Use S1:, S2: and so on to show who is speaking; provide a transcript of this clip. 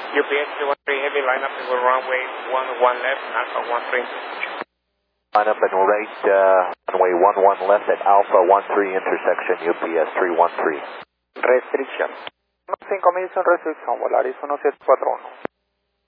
S1: UPS 213 heavy, line up and go runway 11 left, Alpha 13.
S2: Line up and right, runway 11 left at Alpha 13 intersection, UPS 313.
S3: Restriction. 5000 restricción, Volaris 1741.